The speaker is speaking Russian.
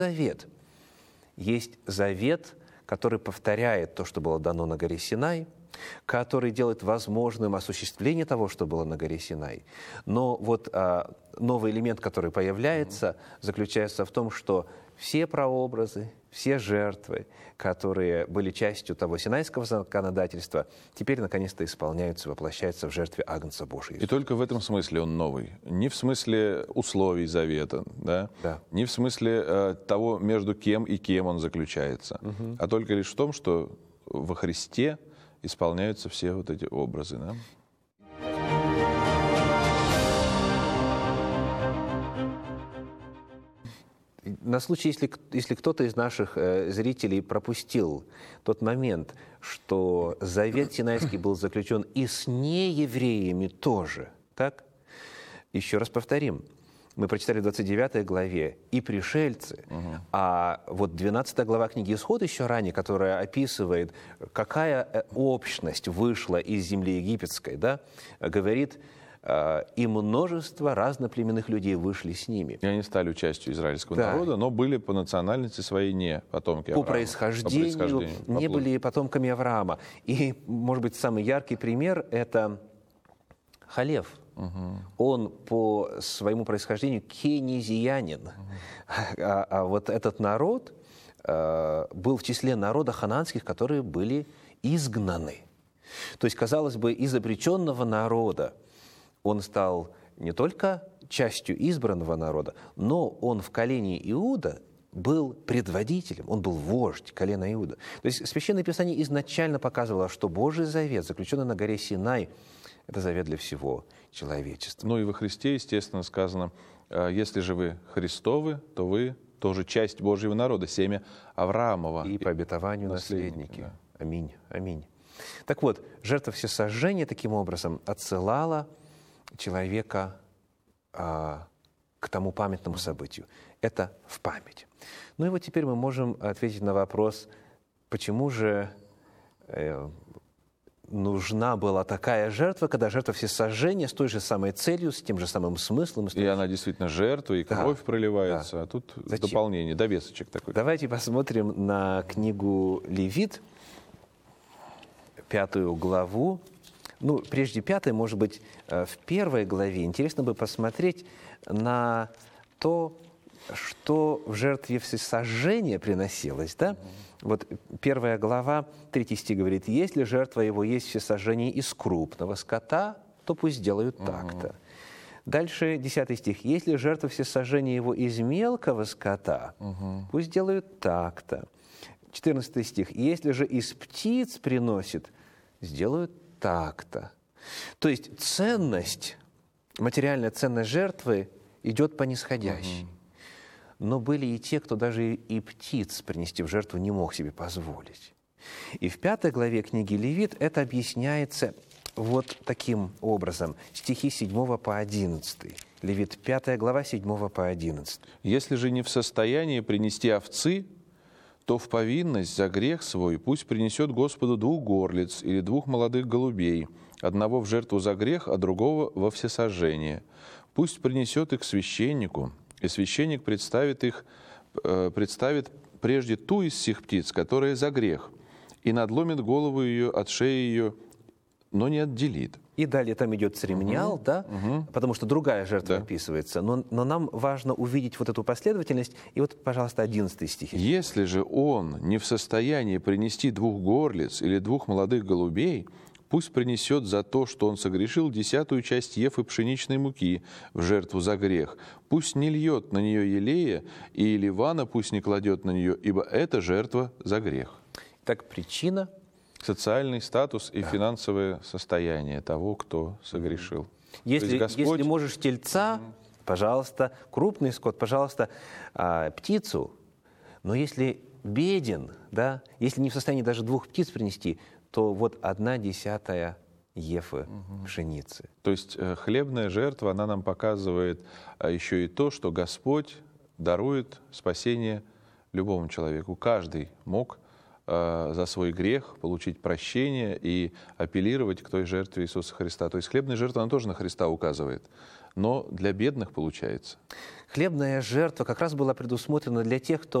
завет. Есть завет, который повторяет то, что было дано на горе Синай, который делает возможным осуществление того, что было на горе Синай. Но вот новый элемент, который появляется, заключается в том, что все прообразы, все жертвы, которые были частью того синайского законодательства, теперь наконец-то исполняются, воплощаются в жертве Агнца Божия. И только в этом смысле он новый. Не в смысле условий завета, да? Да. Не в смысле того, между кем и кем он заключается, а только лишь в том, что во Христе исполняются все вот эти образы. Да? На случай, если кто-то из наших зрителей пропустил тот момент, что завет Синайский был заключен и с неевреями тоже, так? Еще раз повторим. Мы прочитали в 29 главе «и пришельцы», а вот 12 глава книги «Исход» еще ранее, которая описывает, какая общность вышла из земли египетской, да, говорит, и множество разноплеменных людей вышли с ними. И они стали частью израильского народа, но были по национальности своей не потомки Авраама. По происхождению не были потомками Авраама. И, может быть, самый яркий пример – это Халев. Он по своему происхождению кенезиянин. А вот этот народ был в числе народа ханаанских, которые были изгнаны. То есть, казалось бы, из обреченного народа он стал не только частью избранного народа, но он в колене Иуда был предводителем, он был вождь колена Иуда. То есть Священное Писание изначально показывало, что Божий завет, заключенный на горе Синай, это завет для всего человечества. Ну и во Христе, естественно, сказано, если же вы Христовы, то вы тоже часть Божьего народа, семя Авраамова. И по обетованию наследники. Да. Аминь, аминь. Так вот, жертва всесожжения таким образом отсылала человека к тому памятному событию. Это в память. Ну и вот теперь мы можем ответить на вопрос, почему же нужна была такая жертва, когда жертва всесожжения с той же самой целью, с тем же самым смыслом. И она действительно жертва, и кровь проливается, а тут дополнение, довесочек такой. Давайте посмотрим на книгу Левит, 5 главу. Ну, прежде 5, может быть, в 1 главе интересно бы посмотреть на то, что в жертве всесожжения приносилось, да? Вот 1 глава, 3 стих говорит, «Если жертва его есть всесожжение из крупного скота, то пусть делают так-то». Дальше 10 стих, «Если жертва всесожжения его из мелкого скота, пусть делают так-то». 14 стих, «Если же из птиц приносит, сделают так-то». То есть ценность, материальная ценность жертвы идет по нисходящей. Но были и те, кто даже и птиц принести в жертву не мог себе позволить. И в 5 главе книги Левит это объясняется вот таким образом. Стихи 7 по 11. Левит 5 глава, 7 по 11. «Если же не в состоянии принести овцы, то в повинность за грех свой пусть принесет Господу 2 горлиц или 2 молодых голубей, одного в жертву за грех, а другого во всесожжение. Пусть принесет их священнику, и священник представит прежде ту из всех птиц, которая за грех, и надломит голову ее от шеи ее, но не отделит». И далее там идет церемониал, да, потому что другая жертва описывается. Но нам важно увидеть вот эту последовательность. И вот, пожалуйста, 11 стих. «Если же он не в состоянии принести 2 горлиц или 2 молодых голубей, пусть принесет за то, что он согрешил, 10-ю часть ефы пшеничной муки в жертву за грех. Пусть не льет на нее елея, и ливана пусть не кладет на нее, ибо это жертва за грех». Так, причина? Социальный статус и финансовое состояние того, кто согрешил. Если, Господь... если можешь тельца, пожалуйста, крупный скот, пожалуйста, птицу. Но если беден, да, если не в состоянии даже 2 птиц принести, то вот 1/10 ефы пшеницы. То есть хлебная жертва, она нам показывает еще и то, что Господь дарует спасение любому человеку. Каждый мог за свой грех, получить прощение и апеллировать к той жертве Иисуса Христа. То есть хлебная жертва, она тоже на Христа указывает, но для бедных получается. Хлебная жертва как раз была предусмотрена для тех, кто